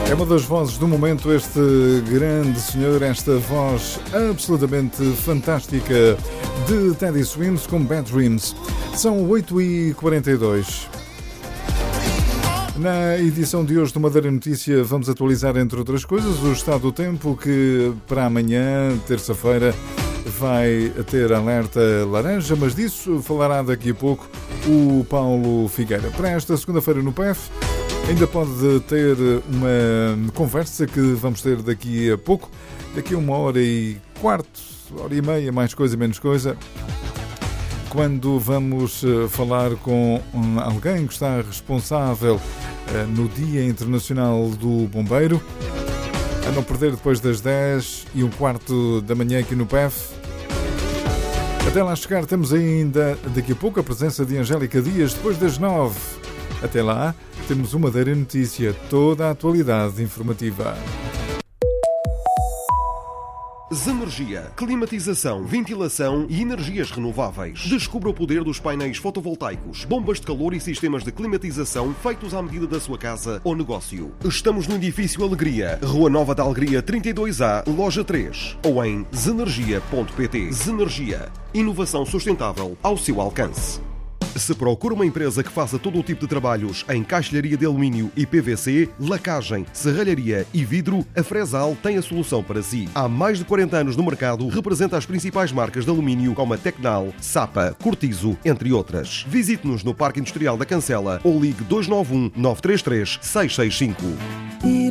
É uma das vozes do momento, este grande senhor, esta voz absolutamente fantástica de Teddy Swims com Bad Dreams. São 8h42. Na edição de hoje do Madeira Notícia vamos atualizar, entre outras coisas, o estado do tempo, que para amanhã, terça-feira, vai ter alerta laranja, mas disso falará daqui a pouco o Paulo Figueira. Para esta segunda-feira no PEF, ainda pode ter uma conversa que vamos ter daqui a pouco, daqui a 1h15, hora e meia, mais coisa, menos coisa, quando vamos falar com alguém que está responsável no Dia Internacional do Bombeiro. A não perder, depois das 10h15 da manhã aqui no PEF. Até lá chegar, temos ainda daqui a pouco a presença de Angélica Dias, depois das 9. Até lá, temos uma Madeira Notícia, toda a atualidade informativa. Zenergia, climatização, ventilação e energias renováveis. Descubra o poder dos painéis fotovoltaicos, bombas de calor e sistemas de climatização feitos à medida da sua casa ou negócio. Estamos no edifício Alegria, Rua Nova da Alegria 32A, Loja 3, ou em zenergia.pt. Zenergia, inovação sustentável ao seu alcance. Se procura uma empresa que faça todo o tipo de trabalhos em caixilharia de alumínio e PVC, lacagem, serralharia e vidro, a Fresal tem a solução para si. Há mais de 40 anos no mercado, representa as principais marcas de alumínio como a Tecnal, Sapa, Cortizo, entre outras. Visite-nos no Parque Industrial da Cancela ou ligue 291 933 665.